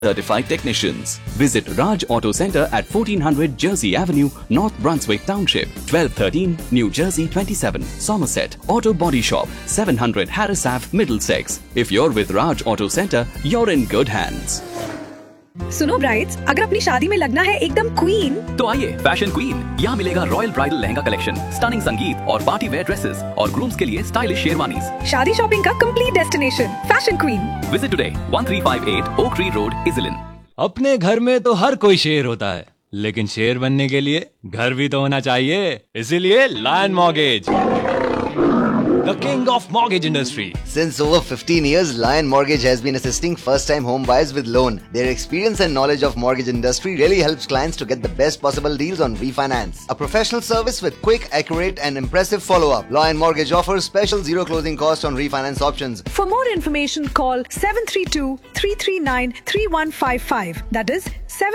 certified technicians. Visit Raj Auto Center at 1400 Jersey Avenue, North Brunswick Township, 1213 New Jersey 27, Somerset. Auto Body Shop, 700 Harris Ave, Middlesex. If you're with Raj Auto Center, you're in good hands. सुनो brides, अगर अपनी शादी में लगना है एकदम queen, तो आइए फैशन क्वीन। यहाँ मिलेगा royal bridal lehenga collection, stunning संगीत और पार्टी वेयर ड्रेसेस और ग्रूम्स के लिए स्टाइलिश शेरवानीज। शादी शॉपिंग का complete destination, fashion queen. Visit today 1358 oak tree road, इजलिन। अपने घर में तो हर कोई शेर होता है, लेकिन शेर बनने के लिए घर भी तो होना चाहिए। इसीलिए lion mortgage, the king of mortgage industry. Since over 15 years, Lion Mortgage has been assisting first-time home buyers with loan. Their experience and knowledge of mortgage industry really helps clients to get the best possible deals on refinance. A professional service with quick, accurate and impressive follow-up. Lion Mortgage offers special zero closing cost on refinance options. For more information, call 732-339-3155. That is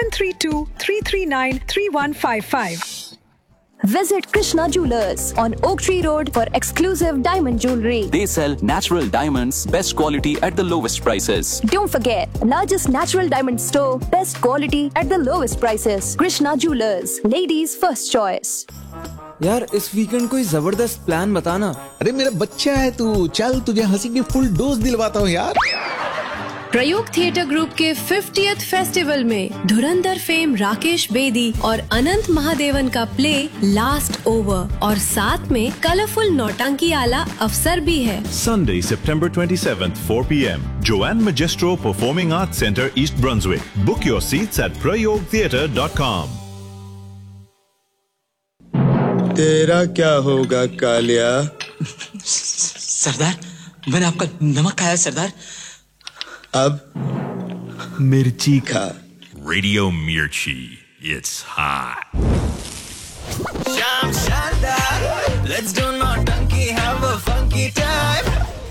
732-339-3155. Visit Krishna Jewelers on Oak Tree Road for exclusive diamond jewelry. They sell natural diamonds, best quality at the lowest prices. Don't forget, largest natural diamond store, best quality at the lowest prices. Krishna Jewelers, ladies first choice. यार इस weekend कोई जबरदस्त plan बताना। अरे मेरा बच्चा है तू, चल तुझे हंसी की फुल डोज दिलवाता हूँ यार। प्रयोग थिएटर ग्रुप के 50th फेस्टिवल में धुरंधर फेम राकेश बेदी और अनंत महादेवन का प्ले लास्ट ओवर और साथ में कलरफुल नौटंकी आला अवसर भी है। Sunday, September 27th, 4 p.m. Joanne Magistro Performing Arts Center, East Brunswick. Book your seats at prayogtheatre.com. तेरा क्या होगा कालिया? सरदार, मैंने आपका नमक खाया सरदार। अब मिर्ची खा। Radio Mirchi. It's hot. Sham Shandar, let's do naughty, have a funky time.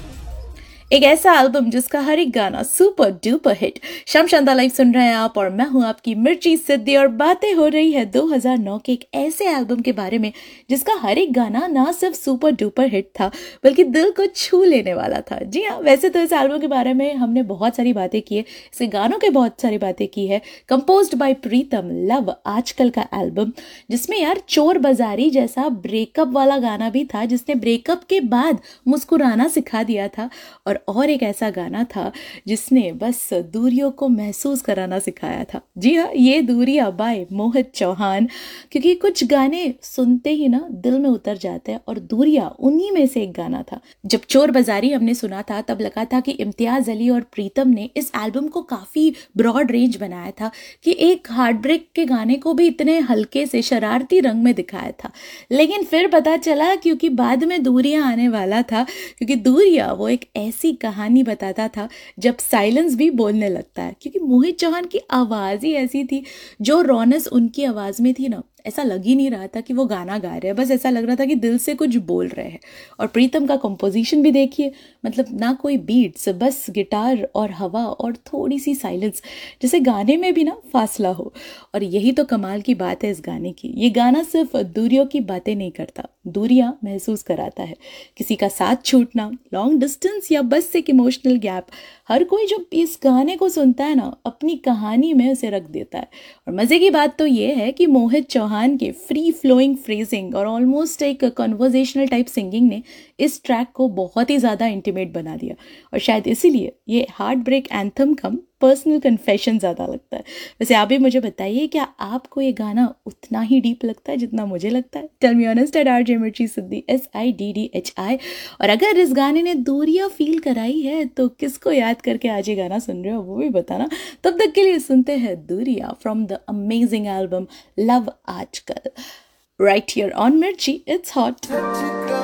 एक ऐसा एल्बम जिसका हर एक गाना सुपर डुपर हिट। शाम शानदार लाइव सुन रहे हैं आप और मैं हूं आपकी मिर्ची सिद्धि और बातें हो रही है 2009 के एक ऐसे एल्बम के बारे में जिसका हर एक गाना ना सिर्फ सुपर डुपर हिट था बल्कि दिल को छू लेने वाला था। जी हाँ, वैसे तो इस एल्बम के बारे में हमने बहुत सारी बातें की है, इसके गानों के बहुत सारी बातें की है। कंपोज्ड बाय प्रीतम, लव आजकल का एल्बम जिसमें यार चोर बाजारी जैसा ब्रेकअप वाला गाना भी था जिसने ब्रेकअप के बाद मुस्कुराना सिखा दिया था और एक ऐसा गाना था जिसने बस दूरियों को महसूस कराना सिखाया था। जी हाँ, ये दूरियां बाय मोहित चौहान, क्योंकि कुछ गाने सुनते ही ना दिल में उतर जाते हैं और दूरियां उन्हीं में से एक गाना था। जब चोर बाजारी हमने सुना था तब लगा था कि इम्तियाज अली और प्रीतम ने इस एल्बम को काफी ब्रॉड रेंज बनाया था कि एक हार्ट ब्रेक के गाने को भी इतने हल्के से शरारती रंग में दिखाया था। लेकिन फिर पता चला क्योंकि बाद में दूरियां आने वाला था, क्योंकि दूरियां वो एक ऐसी कहानी बताता था जब साइलेंस भी बोलने लगता है। क्योंकि मोहित चौहान की आवाज ही ऐसी थी, जो रौनस उनकी आवाज में थी ना, ऐसा लग ही नहीं रहा था कि वो गाना गा रहे हैं, बस ऐसा लग रहा था कि दिल से कुछ बोल रहे हैं। और प्रीतम का कंपोजिशन भी देखिए, मतलब ना कोई बीट्स, बस गिटार और हवा और थोड़ी सी साइलेंस, जैसे गाने में भी ना फासला हो। और यही तो कमाल की बात है इस गाने की। ये गाना सिर्फ दूरियों की बातें नहीं करता, दूरियां महसूस कराता है। किसी का साथ छूटना, लॉन्ग डिस्टेंस या बस एक इमोशनल गैप, हर कोई जब इस गाने को सुनता है ना अपनी कहानी में उसे रख देता है। और मजे की बात तो ये है कि मोहित चौहान के फ्री फ्लोइंग फ्रेजिंग और ऑलमोस्ट एक कन्वर्सेशनल टाइप सिंगिंग ने इस ट्रैक को बहुत ही ज़्यादा इंटीमेट बना दिया। और शायद इसीलिए ये हार्ट ब्रेक एंथम कम पर्सनल कन्फेशन ज़्यादा लगता है। वैसे आप भी मुझे बताइए, क्या आपको ये गाना उतना ही डीप लगता है जितना मुझे लगता है? Tell me honest eight RJ मिर्ची सिद्धि SIDDHI। और अगर इस गाने ने दूरियां फील कराई है तो किसको याद करके आज ये गाना सुन रहे हो वो भी बताना। तब तक के लिए सुनते हैं दूरियां from the amazing album love आजकल, राइट हियर ऑन मिर्ची। It's hot.